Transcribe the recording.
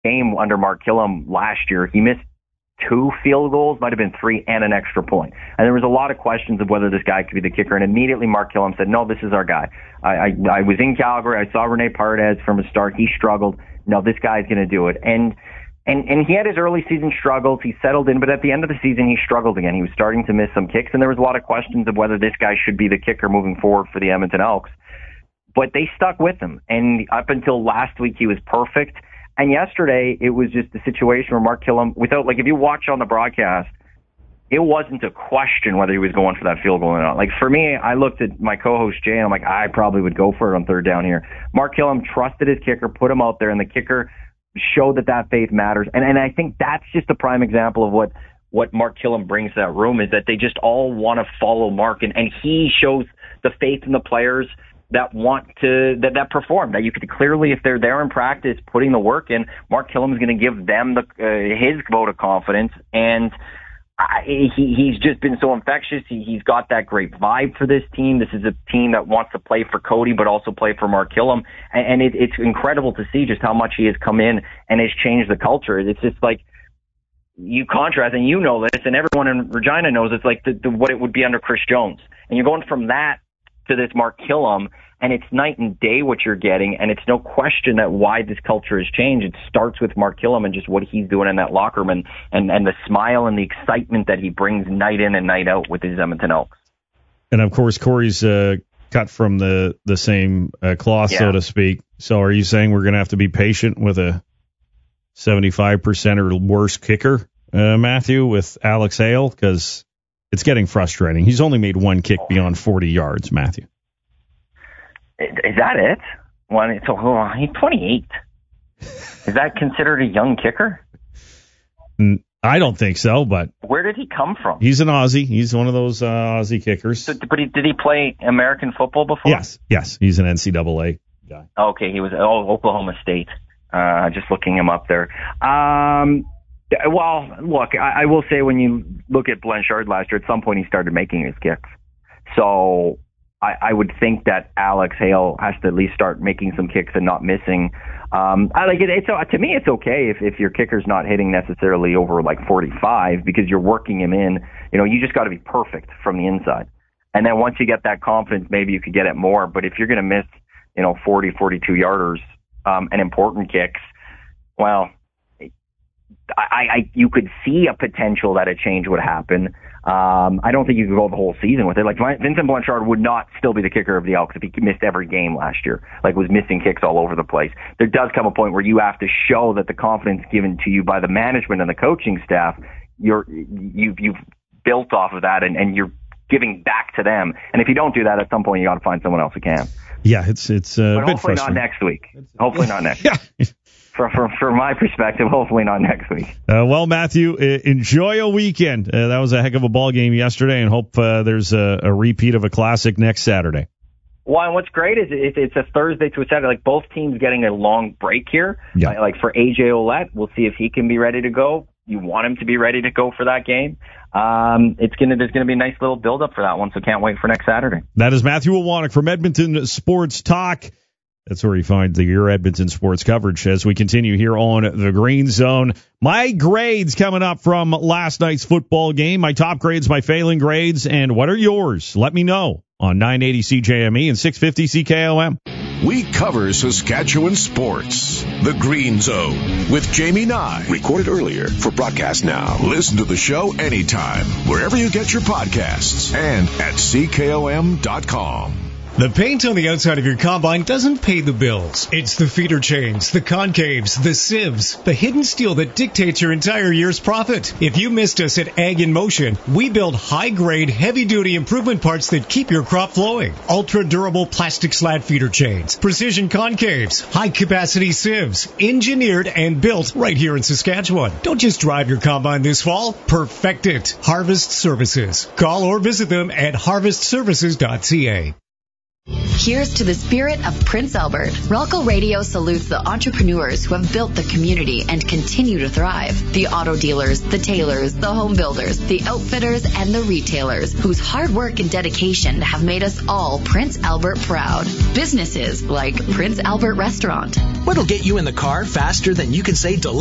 game under Mark Killam last year, he missed 2 field goals, might have been 3, and an extra point. And there was a lot of questions of whether this guy could be the kicker. And immediately Mark Killam said, no, this is our guy. I was in Calgary. I saw Rene Paredes from the start. He struggled. No, this guy's going to do it. And he had his early season struggles. He settled in, but at the end of the season, he struggled again. He was starting to miss some kicks, and there was a lot of questions of whether this guy should be the kicker moving forward for the Edmonton Elks. But they stuck with him. And up until last week, he was perfect. And yesterday, it was just a situation where Mark Killam, if you watch on the broadcast, it wasn't a question whether he was going for that field goal or not. Like, for me, I looked at my co-host Jay, and I'm like, I probably would go for it on third down here. Mark Killam trusted his kicker, put him out there, and the kicker showed that faith matters. And I think that's just a prime example of what Mark Killam brings to that room, is that they just all want to follow Mark, and he shows the faith in the players that want to, that perform, that you could clearly, if they're there in practice, putting the work in, Mark Killam is going to give them his vote of confidence. And he's just been so infectious. He's got that great vibe for this team. This is a team that wants to play for Cody, but also play for Mark Killam. And it's incredible to see just how much he has come in and has changed the culture. It's just like, you contrast, and you know this, and everyone in Regina knows, it's like what it would be under Chris Jones. And you're going from that to this Mark Killam, and it's night and day what you're getting, and it's no question that why this culture has changed. It starts with Mark Killam and just what he's doing in that locker room, and the smile and the excitement that he brings night in and night out with his Edmonton Elks. And of course, Corey's cut from the same cloth, so to speak. So are you saying we're going to have to be patient with a 75% or worse kicker, Matthew, with Alex Hale? Because it's getting frustrating. He's only made one kick beyond 40 yards, Matthew. Is that it? He's 28. Is that considered a young kicker? I don't think so, but... Where did he come from? He's an Aussie. He's one of those Aussie kickers. But did he play American football before? Yes. He's an NCAA guy. Okay, he was Oklahoma State. Just looking him up there. Well, look, I will say when you look at Blanchard last year, at some point he started making his kicks. So I would think that Alex Hale has to at least start making some kicks and not missing. I like it. To me, it's okay if your kicker's not hitting necessarily over like 45 because you're working him in. You just got to be perfect from the inside. And then once you get that confidence, maybe you could get it more. But if you're going to miss, 40, 42 yarders and important kicks, well, you could see a potential that a change would happen. I don't think you could go the whole season with it. Like Vincent Blanchard would not still be the kicker of the Elks if he missed every game last year, like was missing kicks all over the place. There does come a point where you have to show that the confidence given to you by the management and the coaching staff, you've built off of that and you're giving back to them. And if you don't do that, at some point you got to find someone else who can. Yeah, it's a bit frustrating. Hopefully not next week. Hopefully not next week. From my perspective, hopefully not next week. Well, Matthew, enjoy a weekend. That was a heck of a ball game yesterday, and hope there's a repeat of a classic next Saturday. Well, and what's great is it's a Thursday to a Saturday. Like both teams getting a long break here. Yeah. Like for AJ Ouellette, we'll see if he can be ready to go. You want him to be ready to go for that game. There's gonna be a nice little build up for that one, so can't wait for next Saturday. That is Matthew Iwanek from Edmonton Sports Talk. That's where you find your Edmonton sports coverage as we continue here on the Green Zone. My grades coming up from last night's football game. My top grades, my failing grades, and what are yours? Let me know on 980 CJME and 650 CKOM. We cover Saskatchewan sports. The Green Zone with Jamie Nye. Recorded earlier for broadcast now. Listen to the show anytime, wherever you get your podcasts and at CKOM.com. The paint on the outside of your combine doesn't pay the bills. It's the feeder chains, the concaves, the sieves, the hidden steel that dictates your entire year's profit. If you missed us at Ag in Motion, we build high-grade, heavy-duty improvement parts that keep your crop flowing. Ultra-durable plastic slat feeder chains, precision concaves, high-capacity sieves, engineered and built right here in Saskatchewan. Don't just drive your combine this fall. Perfect it. Harvest Services. Call or visit them at harvestservices.ca. Here's to the spirit of Prince Albert. Ralco Radio salutes the entrepreneurs who have built the community and continue to thrive. The auto dealers, the tailors, the home builders, the outfitters, and the retailers whose hard work and dedication have made us all Prince Albert proud. Businesses like Prince Albert Restaurant. What'll get you in the car faster than you can say deliver?